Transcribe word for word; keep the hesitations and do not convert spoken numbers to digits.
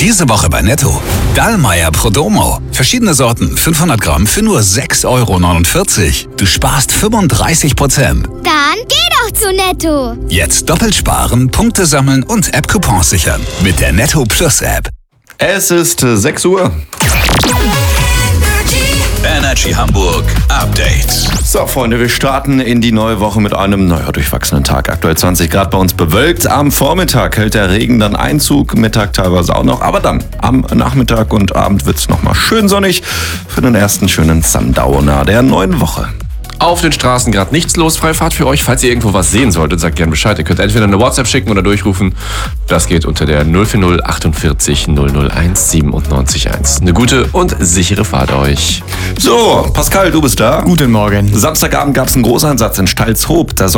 Diese Woche bei Netto. Dallmayr Prodomo. Verschiedene Sorten, fünfhundert Gramm für nur sechs Euro neunundvierzig. Du sparst fünfunddreißig Prozent. Dann geh doch zu Netto. Jetzt doppelt sparen, Punkte sammeln und App-Coupons sichern. Mit der Netto Plus App. Es ist sechs Uhr. Energy Hamburg Update. So, Freunde, wir starten in die neue Woche mit einem, naja, durchwachsenen Tag. Aktuell zwanzig Grad bei uns bewölkt. Am Vormittag hält der Regen dann Einzug, Mittag teilweise auch noch. Aber dann am Nachmittag und Abend wird es nochmal schön sonnig für den ersten schönen Sundowner der neuen Woche. Auf den Straßen gerade nichts los, Freifahrt für euch. Falls ihr irgendwo was sehen solltet, sagt gerne Bescheid. Ihr könnt entweder eine WhatsApp schicken oder durchrufen. Das geht unter der null vier null achtundvierzig null null eins siebenundneunzig eins. Eine gute und sichere Fahrt euch. So, Pascal, du bist da. Guten Morgen. Samstagabend gab es einen Großeinsatz in Stalzhoop. Da